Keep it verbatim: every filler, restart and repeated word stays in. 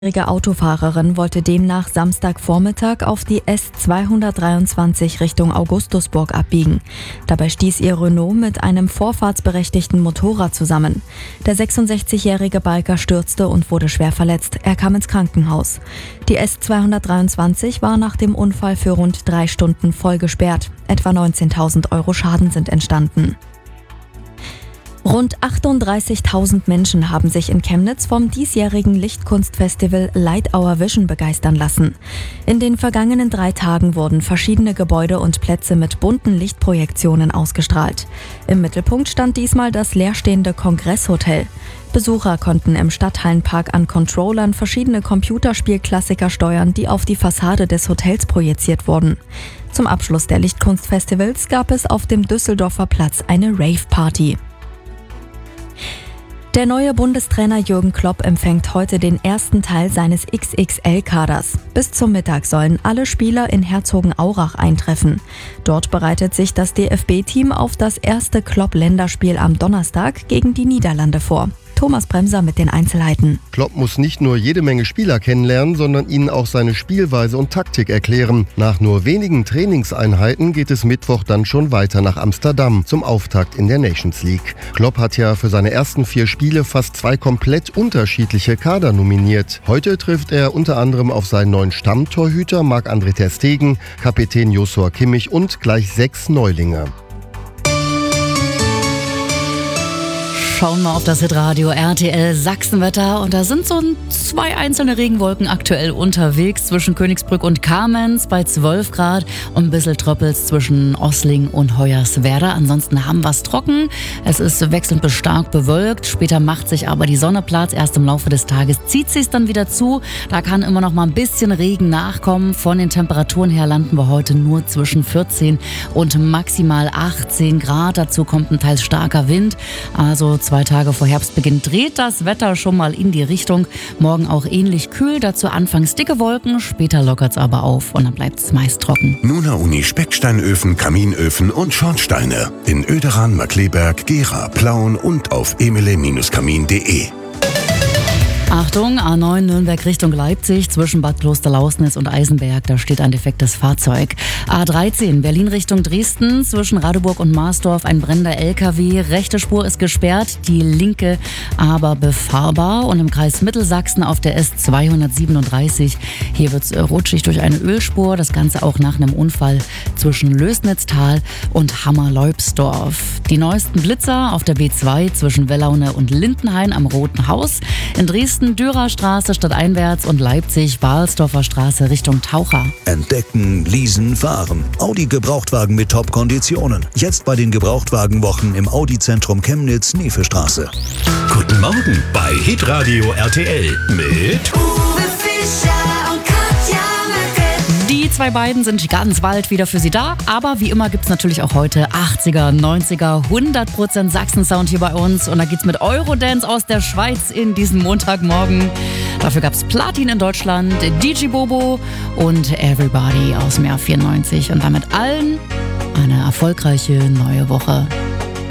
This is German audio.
Die Autofahrerin wollte demnach Samstagvormittag auf die S zweihundertdreiundzwanzig Richtung Augustusburg abbiegen. Dabei stieß ihr Renault mit einem vorfahrtsberechtigten Motorrad zusammen. Der sechsundsechzigjährige Biker stürzte und wurde schwer verletzt. Er kam ins Krankenhaus. Die S zweihundertdreiundzwanzig war nach dem Unfall für rund drei Stunden voll gesperrt. Etwa neunzehntausend Euro Schaden sind entstanden. Rund achtunddreißigtausend Menschen haben sich in Chemnitz vom diesjährigen Lichtkunstfestival Light Our Vision begeistern lassen. In den vergangenen drei Tagen wurden verschiedene Gebäude und Plätze mit bunten Lichtprojektionen ausgestrahlt. Im Mittelpunkt stand diesmal das leerstehende Kongresshotel. Besucher konnten im Stadthallenpark an Controllern verschiedene Computerspielklassiker steuern, die auf die Fassade des Hotels projiziert wurden. Zum Abschluss der Lichtkunstfestivals gab es auf dem Düsseldorfer Platz eine Rave-Party. Der neue Bundestrainer Jürgen Klopp empfängt heute den ersten Teil seines X X L-Kaders. Bis zum Mittag sollen alle Spieler in Herzogenaurach eintreffen. Dort bereitet sich das D F B-Team auf das erste Klopp-Länderspiel am Donnerstag gegen die Niederlande vor. Thomas Bremser mit den Einzelheiten. Klopp muss nicht nur jede Menge Spieler kennenlernen, sondern ihnen auch seine Spielweise und Taktik erklären. Nach nur wenigen Trainingseinheiten geht es Mittwoch dann schon weiter nach Amsterdam zum Auftakt in der Nations League. Klopp hat ja für seine ersten vier Spiele fast zwei komplett unterschiedliche Kader nominiert. Heute trifft er unter anderem auf seinen neuen Stammtorhüter Marc-André ter Stegen, Kapitän Joshua Kimmich und gleich sechs Neulinge. Schauen wir auf das Hitradio R T L Sachsenwetter und da sind so zwei einzelne Regenwolken aktuell unterwegs zwischen Königsbrück und Kamenz bei zwölf Grad und ein bisschen Tröppels zwischen Ossling und Hoyerswerda. Ansonsten haben wir es trocken. Es ist wechselnd bis stark bewölkt. Später macht sich aber die Sonne Platz. Erst im Laufe des Tages zieht sich dann wieder zu. Da kann immer noch mal ein bisschen Regen nachkommen. Von den Temperaturen her landen wir heute nur zwischen vierzehn und maximal achtzehn Grad. Dazu kommt ein teils starker Wind. Also Zwei Tage vor Herbstbeginn dreht das Wetter schon mal in die Richtung. Morgen auch ähnlich kühl, dazu anfangs dicke Wolken, später lockert es aber auf und dann bleibt es meist trocken. Nuna Uni Specksteinöfen, Kaminöfen und Schornsteine in Oederan, Markleberg, Gera, Plauen und auf emele Kamin punkt de. Achtung, A neun Nürnberg Richtung Leipzig zwischen Bad Klosterlausnitz und Eisenberg, da steht ein defektes Fahrzeug. A dreizehn Berlin Richtung Dresden zwischen Radeburg und Marsdorf ein brennender L K W. Rechte Spur ist gesperrt, die linke aber befahrbar. Und im Kreis Mittelsachsen auf der S zweihundertsiebenunddreißig, hier wird es rutschig durch eine Ölspur. Das Ganze auch nach einem Unfall zwischen Lößnitztal und Hammerleubsdorf. Die neuesten Blitzer auf der B zwei zwischen Wellaune und Lindenhain am Roten Haus. In Dresden Dürerstraße stadteinwärts und Leipzig Balsdorfer Straße Richtung Taucher. Entdecken, leasen, fahren. Audi Gebrauchtwagen mit Top-Konditionen. Jetzt bei den Gebrauchtwagenwochen im Audi-Zentrum Chemnitz, Nevestraße. Guten Morgen bei Hitradio R T L mit Uwe Fischer und Katja Möcke. Die zwei beiden sind ganz bald wieder für Sie da, aber wie immer gibt es natürlich auch heute achtziger, neunziger, hundert Prozent Sachsen-Sound hier bei uns und da geht's mit Eurodance aus der Schweiz in diesen Montagmorgen. Dafür gab's Platin in Deutschland, D J Bobo und Everybody aus dem Jahr vierundneunzig und damit allen eine erfolgreiche neue Woche.